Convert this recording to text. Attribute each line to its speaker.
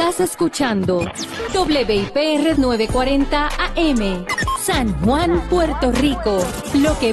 Speaker 1: Estás escuchando WIPR 940 AM, San Juan, Puerto Rico. Lo que